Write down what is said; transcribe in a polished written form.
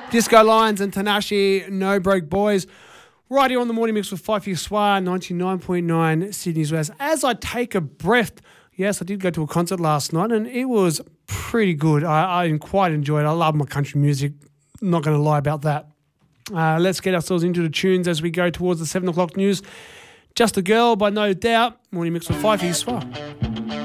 Disco Lions and Tanashi, No Broke Boys. Right here on the Morning Mix with Fife Soir, 99.9 Sydney's West. As I take a breath, yes, I did go to a concert last night and it was pretty good. I quite enjoyed it. I love my country music. Not going to lie about that. Let's get ourselves into the tunes as we go towards the 7 o'clock news. Just a Girl by No Doubt. Morning Mix with Fife Soir.